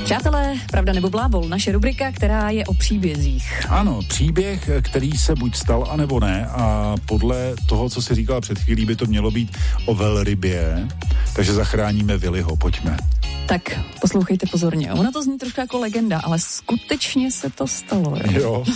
Přátelé, pravda nebo blábol, naše rubrika, která je o příbězích. Ano, příběh, který se buď stal, anebo ne, a podle toho, co si říkala před chvílí, by to mělo být o velrybě, takže zachráníme Willyho, pojďme. Tak, poslouchejte pozorně. Ona to zní trošku jako legenda, ale skutečně se to stalo. Jo.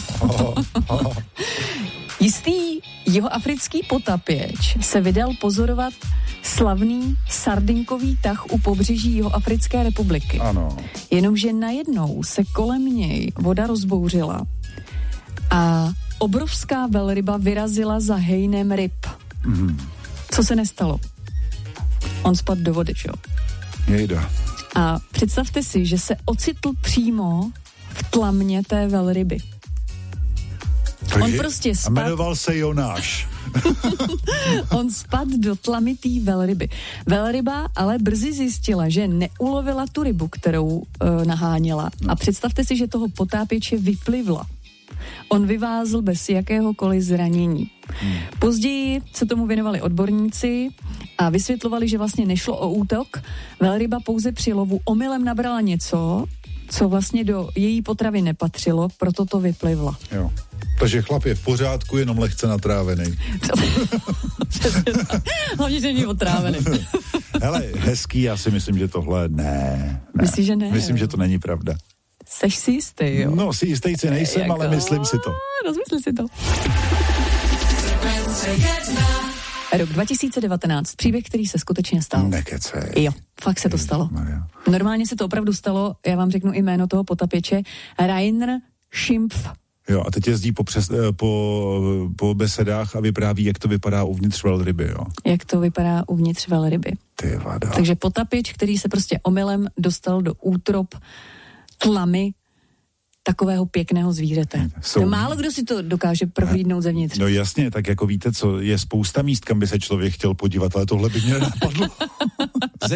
Jistý jihoafrický potapěč se vydal pozorovat slavný sardinkový tah u pobřeží Jihoafrické republiky. Ano. Jenomže najednou se kolem něj voda rozbouřila a obrovská velryba vyrazila za hejnem ryb. Co se nestalo? On spadl do vody, jo? Jejda. A představte si, že se ocitl přímo v tlamě té velryby. On prostě spadl. A jmenoval se Jonáš. On spadl do tlamitý velryby. Velryba ale brzy zjistila, že neulovila tu rybu, kterou naháněla. A představte si, že toho potápěče vyplivla. On vyvázl bez jakéhokoliv zranění. Později se tomu věnovali odborníci a vysvětlovali, že vlastně nešlo o útok. Velryba pouze při lovu omylem nabrala něco, co vlastně do její potravy nepatřilo, proto to vyplivla. Jo. Takže chlap je v pořádku, jenom lehce natrávený. Hlavně, že není otrávený. Hele, hezký, já si myslím, že tohle ne. Myslíš, že ne? Myslím, že to není pravda. Seš si jistý, jo? No, si jistý si nejsem, jako, ale myslím si to. Rozmysli si to. Rok 2019, příběh, který se skutečně stal. Nekecej. Jo, fakt se to stalo. Normálně se to opravdu stalo, já vám řeknu jméno toho potapěče, Rainer Schimpf. Jo, a teď jezdí po besedách a vypráví, jak to vypadá uvnitř velryby, jo. Jak to vypadá uvnitř velryby. Ty vada. Takže potapěč, který se prostě omylem dostal do útrop tlamy takového pěkného zvířete. Málo kdo si to dokáže prohlídnout zevnitř. No jasně, tak jako víte co, je spousta míst, kam by se člověk chtěl podívat, ale tohle by mě nenapadlo.